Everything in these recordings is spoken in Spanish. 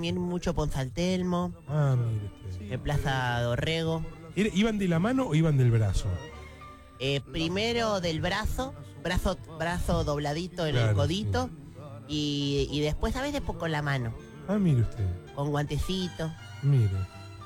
también mucho Ponzaltelmo, Ah, mire usted. en Plaza Dorrego. ¿Iban de la mano o iban del brazo? Primero del brazo dobladito en el Claro, codito, y después a veces con la mano, Ah, mire usted. con guantecito. Mire.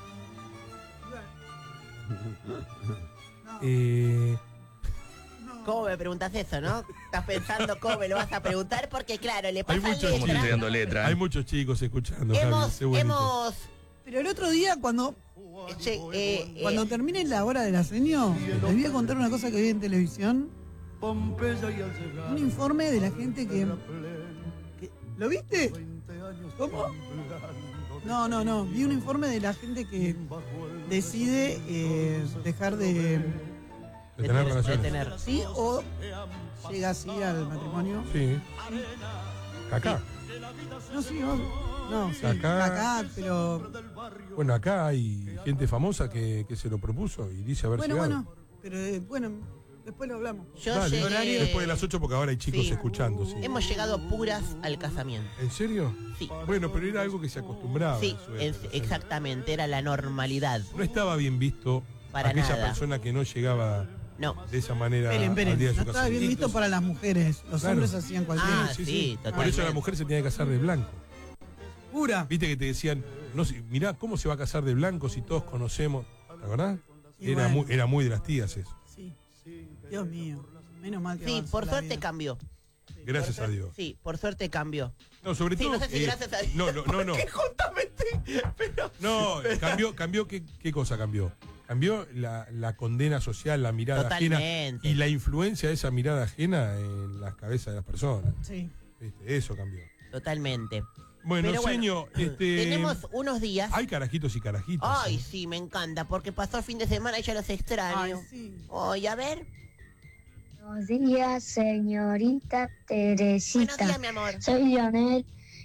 ¿Cómo me preguntas eso, no? Estás pensando cómo me lo vas a preguntar, porque claro, le pasa Hay muchos chicos escuchando, Javi, sé bonito. Pero el otro día, cuando termine la hora del aseño, les voy a contar una cosa que vi en televisión. Un informe de la gente que ¿lo viste? ¿Cómo? No. Vi un informe de la gente que decide dejar de tener relaciones. ¿Sí? O llega así al matrimonio. Sí. Acá. No, sí, no, sí, Acá, pero... Bueno, acá hay gente famosa que se lo propuso y dice haber llegado. Pero después lo hablamos. Dale, después de las 8, porque ahora hay chicos escuchando. Sí. Hemos llegado puras al casamiento. ¿En serio? Sí. Bueno, pero era algo que se acostumbraba. Sí, exactamente, era la normalidad. No estaba bien visto para aquella nada. Persona que no llegaba de esa manera al día de su no casamiento. estaba bien visto para las mujeres. Los hombres hacían cualquier sí, Por eso la mujer se tenía que casar de blanco. Pura. Viste que te decían, no sé, mirá cómo se va a casar de blanco si todos conocemos. ¿La verdad? Era muy de las tías eso. Sí. Dios mío. Menos mal que sí, por suerte cambió. Gracias a Dios. Sí, por suerte cambió. No, sobre todo. No sé si gracias a Dios. No. Porque justamente. Pero, no, cambió ¿qué cosa cambió? Cambió la condena social, la mirada ajena y la influencia de esa mirada ajena en las cabezas de las personas. Sí. ¿Viste? Eso cambió. Totalmente. Bueno, señor, tenemos unos días. Hay carajitos y carajitas. Ay, sí, me encanta, porque pasó el fin de semana y ya los extraño. Ay, sí. Oye, a ver. Buenos días, señorita Teresita. Buenos días, mi amor. Soy Lionel.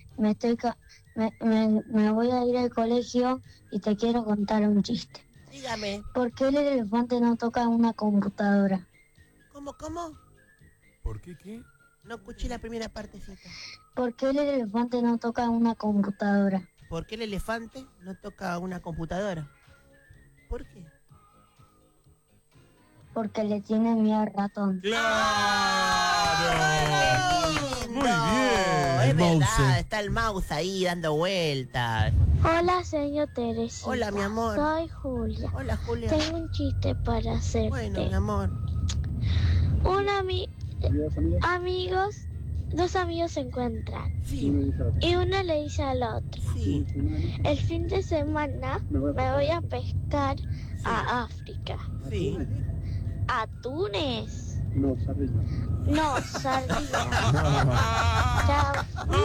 Me voy a ir al colegio y te quiero contar un chiste. Dígame. ¿Por qué el elefante no toca una computadora? ¿Cómo? ¿Por qué? No escuché la primera partecita. ¿Por qué el elefante no toca una computadora? ¿Por qué el elefante no toca una computadora? ¿Por qué? Porque le tiene miedo al ratón. ¡Claro! Muy bien. Es verdad, está el mouse ahí dando vueltas. Hola, señor Teresita. Hola, mi amor. Soy Julia. Hola, Julia. Tengo un chiste para hacerte. Bueno, mi amor. Dos amigos se encuentran. Sí. Y uno le dice al otro. Sí. El fin de semana me voy a pescar a África. Sí. ¿A Túnez? No, sardina. No, sardina. Chao.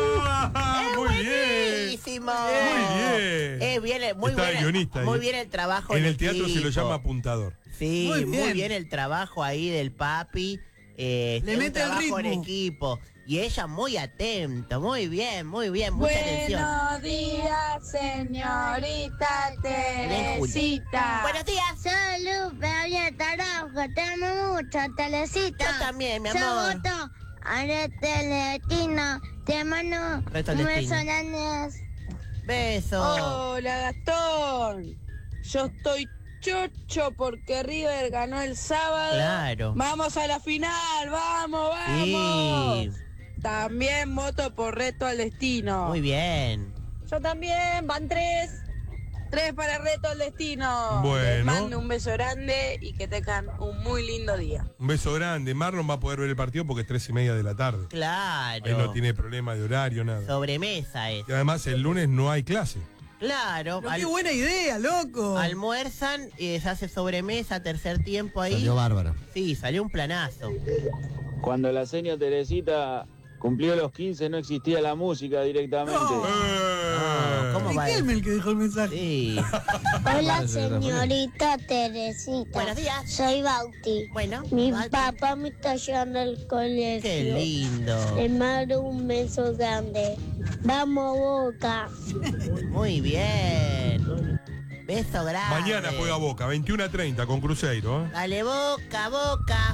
Muy bien. Buenísimo. Muy bien. Muy Está bien. guionista Muy ahí. bien el trabajo. En del el teatro equipo. se lo llama apuntador. Sí, Muy muy bien. bien el trabajo ahí del papi. Le mete el ritmo. en equipo. Y ella muy atenta, muy bien, mucha atención. Buenos días, señorita Teresita. Buenos días. Soy Lupe, oye, Taranjo, te amo mucho, Teresita. Yo también, mi amor. Saboto, Arete Latino, te mando Reto un al beso destino. grandes. Beso. Hola, Gastón. Yo estoy chocho porque River ganó el sábado. Claro. Vamos a la final, vamos. Sí. También voto por Reto al Destino. Muy bien. Yo también, van 3. 3 para Reto al Destino. Bueno. Les mando un beso grande y que tengan un muy lindo día. Un beso grande. Marlon va a poder ver el partido porque es 3:30 de la tarde. Claro. Ahí no tiene problema de horario, nada. Sobremesa es. Y además el lunes no hay clase. Claro. Pero qué buena idea, loco. Almuerzan, se hace sobremesa, tercer tiempo ahí. Salió bárbaro. Sí, salió un planazo. Cuando la señora Teresita cumplió los 15 no existía la música directamente. ¿Cómo va? Riquelme el que dejó el mensaje. Sí. Hola, señorita Teresita. Buenos días. Soy Bauti. Bueno. Mi Bauti. papá me está llevando al colegio. Qué lindo. Le mando un beso grande. Vamos, Boca. Muy bien. Beso grande. Mañana juega Boca, 21:30 con Cruzeiro. Dale, Boca, Boca.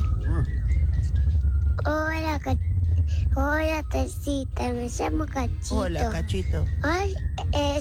Hola, Hola, Teresita. Me llamo Cachito. Hola, Cachito. Ay,